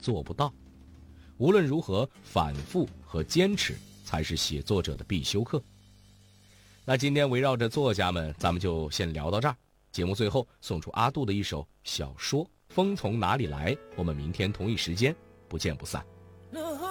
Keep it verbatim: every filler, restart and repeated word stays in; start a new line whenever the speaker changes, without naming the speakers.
做不到。无论如何，反复和坚持才是写作者的必修课。那今天围绕着作家们，咱们就先聊到这儿。节目最后送出阿杜的一首小说《风从哪里来》，我们明天同一时间不见不散。